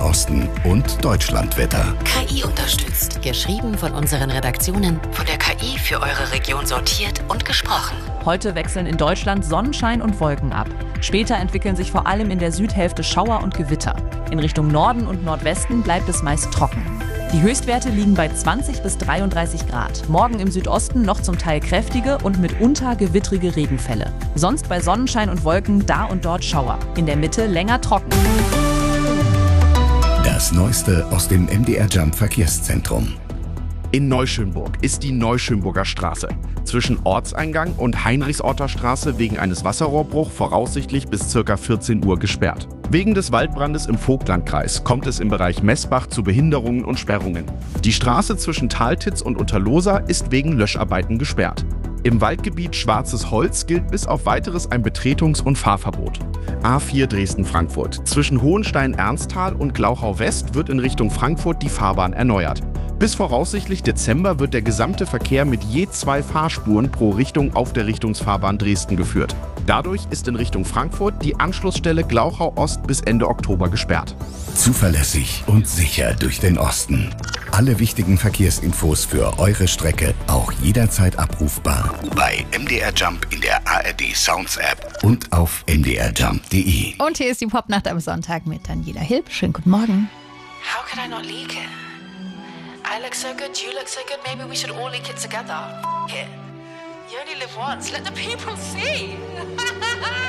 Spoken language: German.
Osten und Deutschlandwetter. KI unterstützt. Geschrieben von unseren Redaktionen. Von der KI für eure Region sortiert und gesprochen. Heute wechseln in Deutschland Sonnenschein und Wolken ab. Später entwickeln sich vor allem in der Südhälfte Schauer und Gewitter. In Richtung Norden und Nordwesten bleibt es meist trocken. Die Höchstwerte liegen bei 20 bis 33 Grad. Morgen im Südosten noch zum Teil kräftige und mitunter gewittrige Regenfälle. Sonst bei Sonnenschein und Wolken da und dort Schauer. In der Mitte länger trocken. Das Neueste aus dem MDR Jump Verkehrszentrum. In Neuschönburg ist die Neuschönburger Straße zwischen Ortseingang und Heinrichsorter Straße wegen eines Wasserrohrbruchs voraussichtlich bis ca. 14 Uhr gesperrt. Wegen des Waldbrandes im Vogtlandkreis kommt es im Bereich Messbach zu Behinderungen und Sperrungen. Die Straße zwischen Taltitz und Unterlosa ist wegen Löscharbeiten gesperrt. Im Waldgebiet Schwarzes Holz gilt bis auf Weiteres ein Betretungs- und Fahrverbot. A4 Dresden-Frankfurt. Zwischen Hohenstein-Ernsthal und Glauchau-West wird in Richtung Frankfurt die Fahrbahn erneuert. Bis voraussichtlich Dezember wird der gesamte Verkehr mit je 2 Fahrspuren pro Richtung auf der Richtungsfahrbahn Dresden geführt. Dadurch ist in Richtung Frankfurt die Anschlussstelle Glauchau Ost bis Ende Oktober gesperrt. Zuverlässig und sicher durch den Osten. Alle wichtigen Verkehrsinfos für eure Strecke auch jederzeit abrufbar bei MDR Jump in der ARD Sounds App und auf mdrjump.de. Und hier ist die Popnacht am Sonntag mit Daniela Hilb. Schönen guten Morgen. How could I not leak it? I look so good, you look so good, maybe we should all leak it together. F it. You only live once, let the people see.